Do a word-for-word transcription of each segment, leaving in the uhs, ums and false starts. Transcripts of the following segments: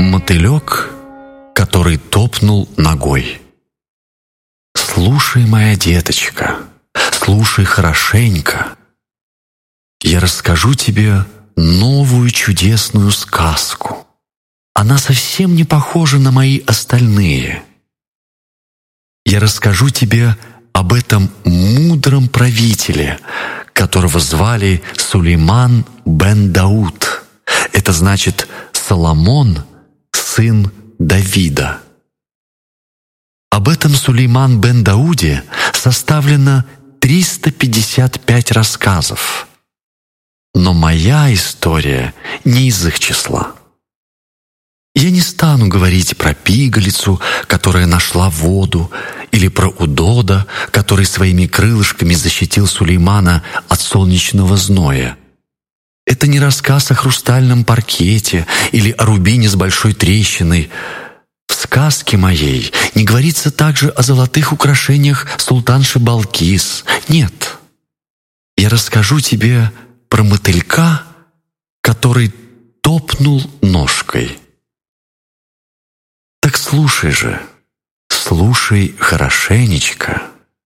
Мотылек, который топнул ногой. Слушай, моя деточка, слушай хорошенько. Я расскажу тебе новую чудесную сказку. Она совсем не похожа на мои остальные. Я расскажу тебе об этом мудром правителе, которого звали Сулейман бен Дауд. Это значит Соломон, сын Давида. Об этом Сулейман бен Дауде составлено триста пятьдесят пять рассказов. Но моя история не из их числа. Я не стану говорить про пигалицу, которая нашла воду, или про удода, который своими крылышками защитил Сулеймана от солнечного зноя. Это не рассказ о хрустальном паркете или о рубине с большой трещиной. В сказке моей не говорится также о золотых украшениях султанши Балкис. Нет. Я расскажу тебе про мотылька, который топнул ножкой. Так слушай же, слушай хорошенечко.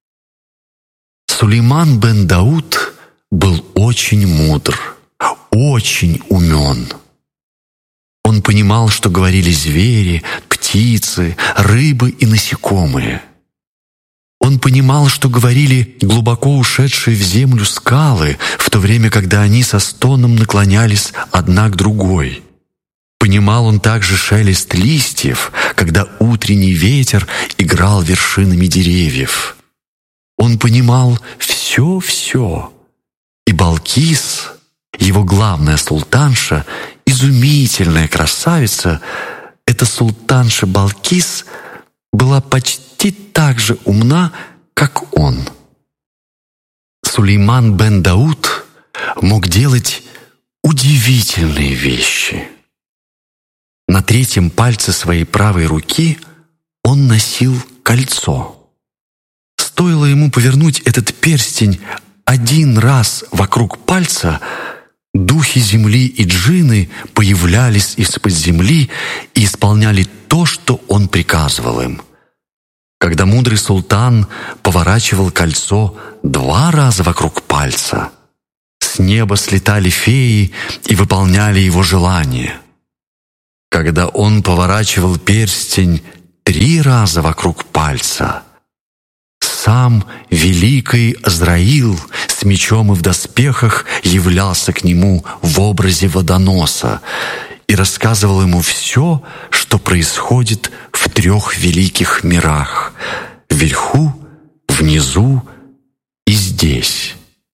Сулейман бен Дауд был очень мудр, очень умен. Он понимал, что говорили звери, птицы, рыбы и насекомые. Он понимал, что говорили глубоко ушедшие в землю скалы, в то время, когда они со стоном наклонялись одна к другой. Понимал он также шелест листьев, когда утренний ветер играл вершинами деревьев. Он понимал все-все. И Балкис, его главная султанша, изумительная красавица, эта султанша Балкис была почти так же умна, как он. Сулейман бен Дауд мог делать удивительные вещи. На третьем пальце своей правой руки он носил кольцо. Стоило ему повернуть этот перстень один раз вокруг пальца, духи земли и джинны появлялись из-под земли и исполняли то, что он приказывал им. Когда мудрый султан поворачивал кольцо два раза вокруг пальца, с неба слетали феи и выполняли его желания. Когда он поворачивал перстень три раза вокруг пальца, сам великий Азраил с мечом и в доспехах являлся к нему в образе водоноса и рассказывал ему все, что происходит в трех великих мирах — вверху, внизу и здесь.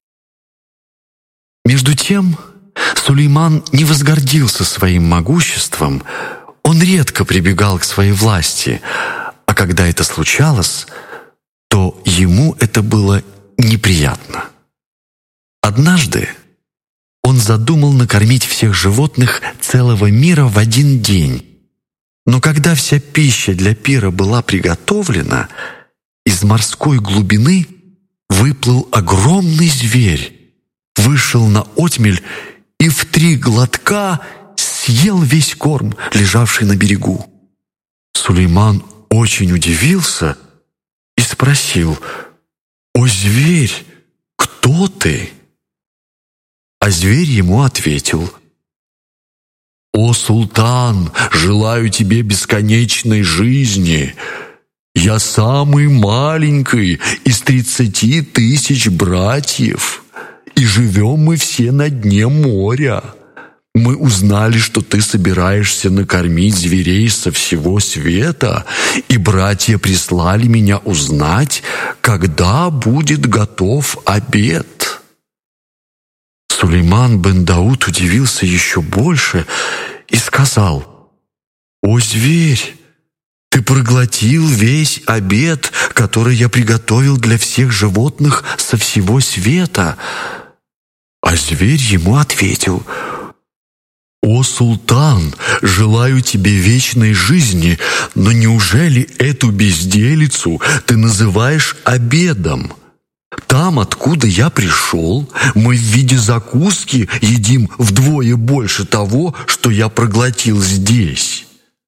Между тем, Сулейман не возгордился своим могуществом, он редко прибегал к своей власти, а когда это случалось, то ему это было неприятно. Однажды он задумал накормить всех животных целого мира в один день, но когда вся пища для пира была приготовлена, из морской глубины выплыл огромный зверь, вышел на отмель и в три глотка съел весь корм, лежавший на берегу. Сулейман очень удивился и спросил: «О, зверь, кто ты?» А зверь ему ответил: «О, султан, желаю тебе бесконечной жизни. Я самый маленький из тридцати тысяч братьев, и живем мы все на дне моря. Мы узнали, что ты собираешься накормить зверей со всего света, и братья прислали меня узнать, когда будет готов обед». Сулейман бен Дауд удивился еще больше и сказал: «О, зверь, ты проглотил весь обед, который я приготовил для всех животных со всего света». А зверь ему ответил: «О, султан, желаю тебе вечной жизни, но неужели эту безделицу ты называешь обедом? Там, откуда я пришел, мы в виде закуски едим вдвое больше того, что я проглотил здесь.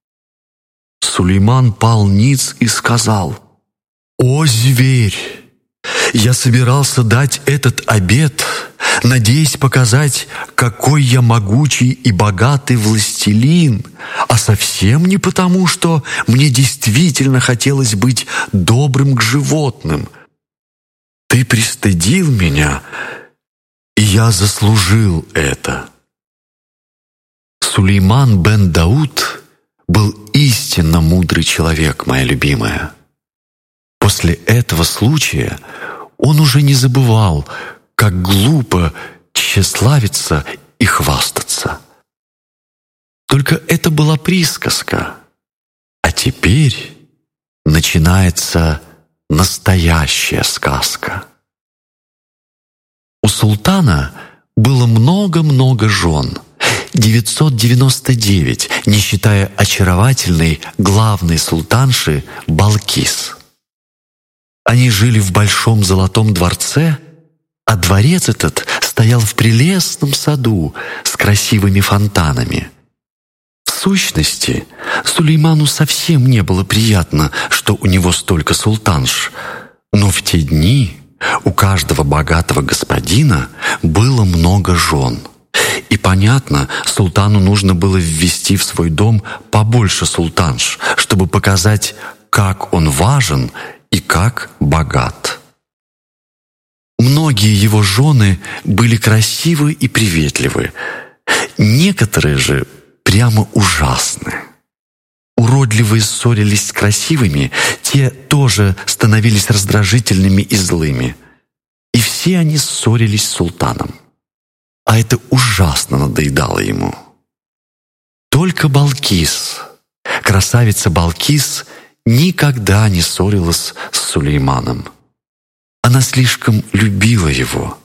Сулейман пал ниц и сказал: «О, зверь! Я собирался дать этот обет, надеясь показать, какой я могучий и богатый властелин, а совсем не потому, что мне действительно хотелось быть добрым к животным. Ты пристыдил меня, и я заслужил это». Сулейман бен Дауд был истинно мудрый человек, моя любимая. После этого случая он уже не забывал, как глупо тщеславиться и хвастаться. Только это была присказка, а теперь начинается настоящая сказка. У султана было много-много жен, девятьсот девяносто девять, не считая очаровательной главной султанши Балкис. Они жили в большом золотом дворце, а дворец этот стоял в прелестном саду с красивыми фонтанами. В сущности, Сулейману совсем не было приятно, что у него столько султанш, но в те дни у каждого богатого господина было много жен. И понятно, султану нужно было ввести в свой дом побольше султанш, чтобы показать, как он важен и как богат. Многие его жены были красивы и приветливы, некоторые же прямо ужасны. Уродливые ссорились с красивыми, те тоже становились раздражительными и злыми. И все они ссорились с султаном. А это ужасно надоедало ему. Только Балкис, красавица Балкис, никогда не ссорилась с Сулейманом. Она слишком любила его.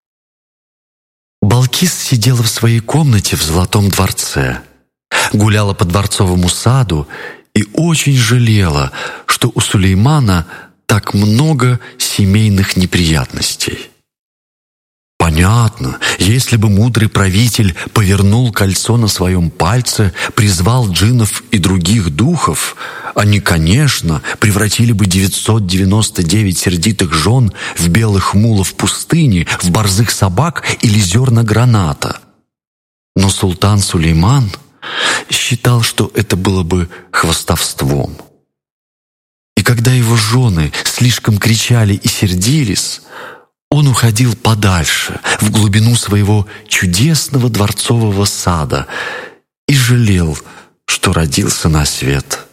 Балкис сидела в своей комнате в Золотом дворце, гуляла по дворцовому саду и очень жалела, что у Сулеймана так много семейных неприятностей. Понятно, если бы мудрый правитель повернул кольцо на своем пальце, призвал джиннов и других духов, они, конечно, превратили бы девятьсот девяносто девять сердитых жен в белых мулов пустыни, в борзых собак или зерна граната. Но султан Сулейман считал, что это было бы хвастовством. И когда его жены слишком кричали и сердились, он уходил подальше, в глубину своего чудесного дворцового сада и жалел, что родился на свет.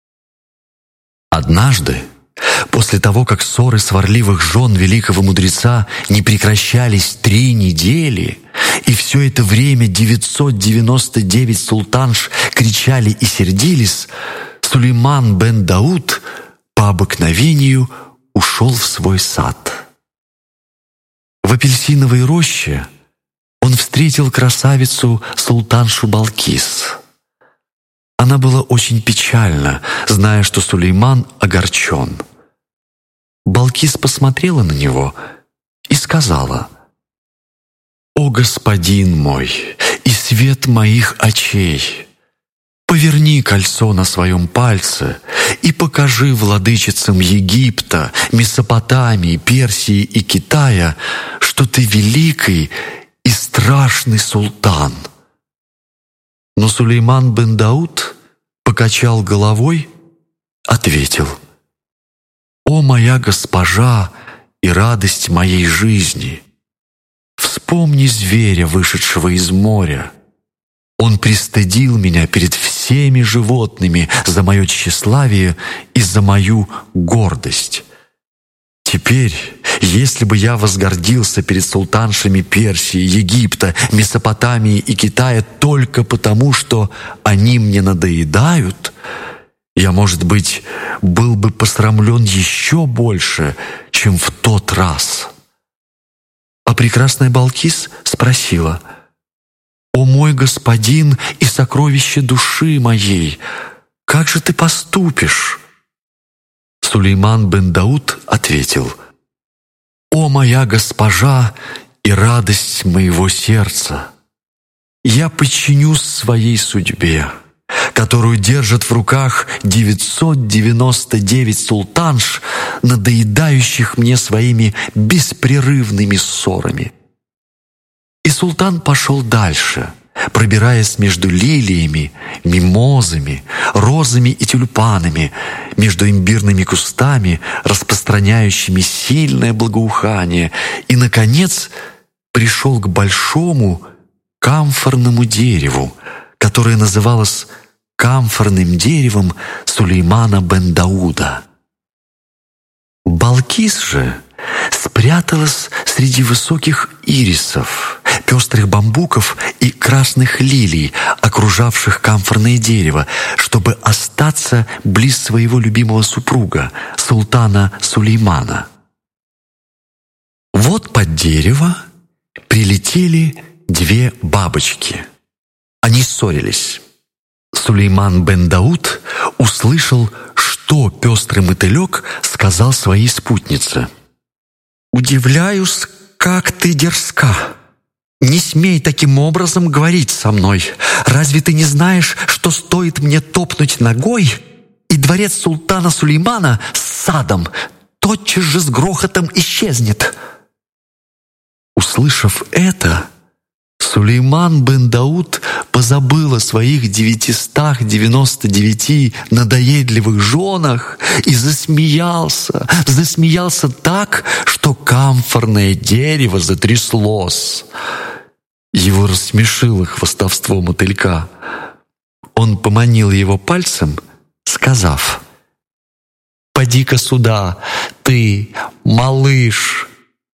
Однажды, после того, как ссоры сварливых жен великого мудреца не прекращались три недели, и все это время девятьсот девяносто девять султанш кричали и сердились, Сулейман бен Дауд по обыкновению ушел в свой сад. В апельсиновой роще он встретил красавицу султаншу Балкис. Она была очень печальна, зная, что Сулейман огорчен. Балкис посмотрела на него и сказала: «О, господин мой и свет моих очей! Поверни кольцо на своем пальце и покажи владычицам Египта, Месопотамии, Персии и Китая, что ты великий и страшный султан». Но Сулейман бен Дауд покачал головой, ответил: «О, моя госпожа и радость моей жизни! Вспомни зверя, вышедшего из моря. Он пристыдил меня перед всеми животными за мое тщеславие и за мою гордость. Теперь, если бы я возгордился перед султаншами Персии, Египта, Месопотамии и Китая только потому, что они мне надоедают, я, может быть, был бы посрамлен еще больше, чем в тот раз». А прекрасная Балкис спросила: «О мой господин и сокровище души моей, как же ты поступишь?» Сулейман бен Дауд ответил: «О моя госпожа и радость моего сердца! Я подчинюсь своей судьбе. которую держат в руках девятьсот девяносто девять султанш, надоедающих мне своими беспрерывными ссорами». И султан пошел дальше, пробираясь между лилиями, мимозами, розами и тюльпанами, между имбирными кустами, распространяющими сильное благоухание, и, наконец, пришел к большому камфорному дереву, которое называлось камфорным деревом Сулеймана бен Дауда. Балкис же спряталась среди высоких ирисов, пестрых бамбуков и красных лилий, окружавших камфорное дерево, чтобы остаться близ своего любимого супруга, султана Сулеймана. Вот под дерево прилетели две бабочки. Они ссорились. Сулейман бен Дауд услышал, что пестрый мотылек сказал своей спутнице. «Удивляюсь, как ты дерзка. Не смей таким образом говорить со мной. Разве ты не знаешь, что стоит мне топнуть ногой, и дворец султана Сулеймана с садом тотчас же с грохотом исчезнет?» Услышав это, Сулейман бен Дауд позабыл о своих девятистах девяноста девяти надоедливых женах и засмеялся, засмеялся так, что камфорное дерево затряслось. Его рассмешило хвастовство мотылька. Он поманил его пальцем, сказав: «Поди-ка сюда, ты, малыш!»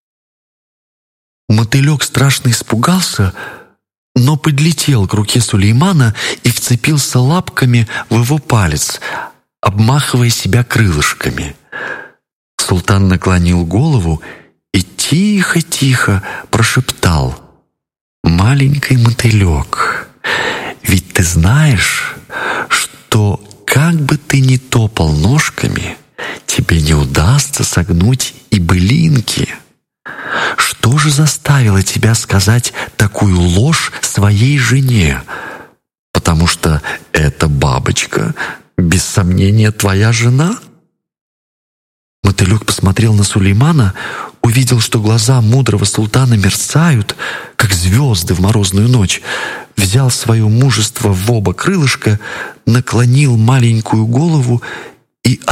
Мотылек страшно испугался, но подлетел к руке Сулеймана и вцепился лапками в его палец, обмахивая себя крылышками. Султан наклонил голову и тихо-тихо прошептал: «Маленький мотылек, ведь ты знаешь, что как бы ты ни топал ножками, тебе не удастся согнуть и былинки. Что же заставило тебя сказать такую ложь своей жене? Потому что эта бабочка, без сомнения, твоя жена?» Мотылек посмотрел на Сулеймана, увидел, что глаза мудрого султана мерцают, как звезды в морозную ночь, взял свое мужество в оба крылышка, наклонил маленькую голову